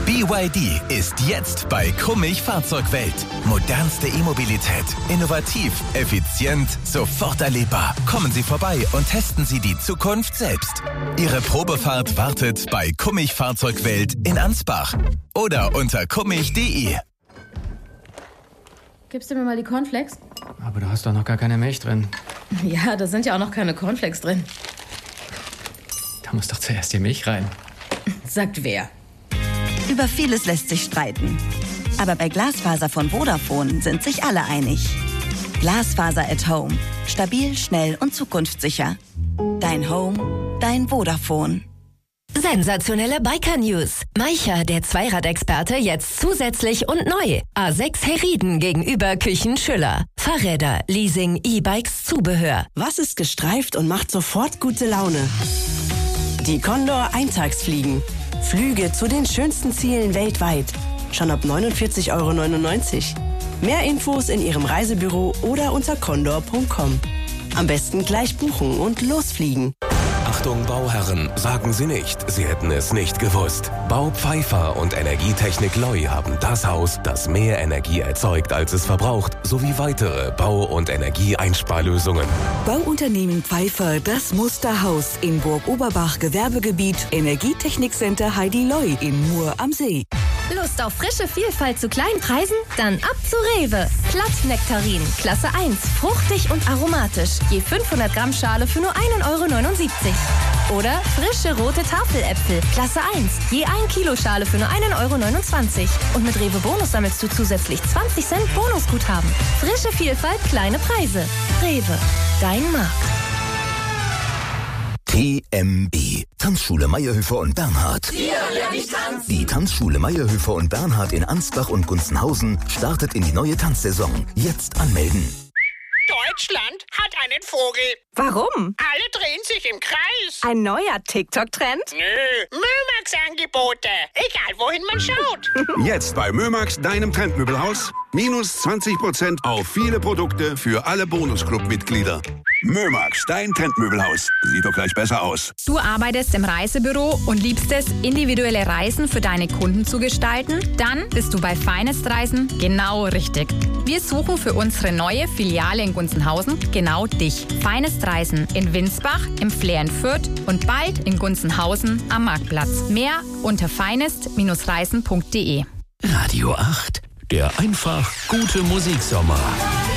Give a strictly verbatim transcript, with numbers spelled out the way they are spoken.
B Y D ist jetzt bei Kummich Fahrzeugwelt. Modernste E-Mobilität. Innovativ, effizient, sofort erlebbar. Kommen Sie vorbei und testen Sie die Zukunft selbst. Ihre Probefahrt wartet bei Kummich Fahrzeugwelt in Ansbach oder unter kummich punkt de. Gibst du mir mal die Cornflakes? Aber du hast doch noch gar keine Milch drin. Ja, da sind ja auch noch keine Cornflakes drin. Da muss doch zuerst die Milch rein. Sagt wer? Über vieles lässt sich streiten. Aber bei Glasfaser von Vodafone sind sich alle einig. Glasfaser at Home. Stabil, schnell und zukunftssicher. Dein Home, dein Vodafone. Sensationelle Biker-News. Maicher, der Zweiradexperte, jetzt zusätzlich und neu. A sechs Heriden gegenüber Küchen Schüller. Fahrräder, Leasing, E-Bikes, Zubehör. Was ist gestreift und macht sofort gute Laune? Die Condor Eintagsfliegen. Flüge zu den schönsten Zielen weltweit. Schon ab neunundvierzig Euro neunundneunzig. Mehr Infos in Ihrem Reisebüro oder unter condor punkt com. Am besten gleich buchen und losfliegen. Achtung Bauherren, sagen Sie nicht, Sie hätten es nicht gewusst. Bau Pfeiffer und Energietechnik Loi haben das Haus, das mehr Energie erzeugt, als es verbraucht, sowie weitere Bau- und Energieeinsparlösungen. Bauunternehmen Pfeiffer, das Musterhaus in Burg Oberbach, Gewerbegebiet, Energietechnikcenter Heidi Loi in Mur am See. Lust auf frische Vielfalt zu kleinen Preisen? Dann ab zu Rewe. Plattnektarin, Klasse eins, fruchtig und aromatisch. Je fünfhundert Gramm Schale für nur ein Euro neunundsiebzig. Oder frische rote Tafeläpfel, Klasse eins, je ein Kilo Schale für nur ein Euro neunundzwanzig. Und mit Rewe Bonus sammelst du zusätzlich zwanzig Cent Bonusguthaben. Frische Vielfalt, kleine Preise. Rewe, dein Markt. T M B. Tanzschule Meierhöfer und Bernhard. Wir lernen nicht tanzen. Die Tanzschule Meierhöfer und Bernhard in Ansbach und Gunzenhausen startet in die neue Tanzsaison. Jetzt anmelden. Deutschland hat einen Vogel. Warum? Alle drehen sich im Kreis. Ein neuer TikTok-Trend? Nö, Mömax-Angebote. Egal, wohin man schaut. Jetzt bei Mömax, deinem Trendmöbelhaus. Minus zwanzig Prozent auf viele Produkte für alle Bonusclub-Mitglieder. Mömax, dein Trendmöbelhaus. Sieht doch gleich besser aus. Du arbeitest im Reisebüro und liebst es, individuelle Reisen für deine Kunden zu gestalten? Dann bist du bei Finest Reisen genau richtig. Wir suchen für unsere neue Filiale in Gunzenhausen genau dich. Finest Reisen in Winsbach, im Flair in Fürth und bald in Gunzenhausen am Marktplatz. Mehr unter finest Bindestrich reisen punkt de. Radio acht, der einfach gute Musiksommer.